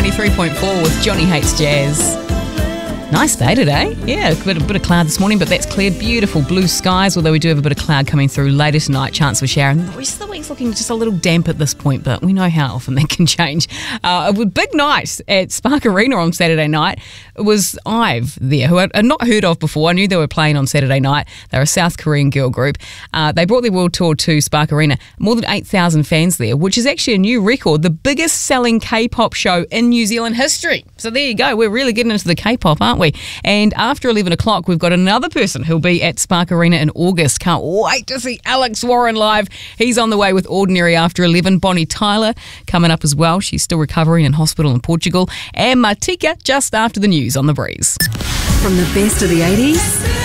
93.4 with Johnny Hates Jazz. Nice day today. Yeah, a bit of cloud this morning, but that's cleared. Beautiful blue skies, although we do have a bit of cloud coming through later tonight. Chance of a shower. And the rest of the week's looking just a little damp at this point, but we know how often that can change. A big night at Spark Arena on Saturday night. It was IVE there, who I'd not heard of before. I knew they were playing on Saturday night. They're a South Korean girl group. They brought their world tour to Spark Arena. More than 8,000 fans there, which is actually a new record. The biggest selling K-pop show in New Zealand history. So there you go. We're really getting into the K-pop, aren't we? And after 11 o'clock, we've got another person who'll be at Spark Arena in August. Can't wait to see Alex Warren live. He's on the way with Ordinary after 11. Bonnie Tyler coming up as well. She's still recovering in hospital in Portugal. And Matika just after the news on The Breeze. From the best of the 80s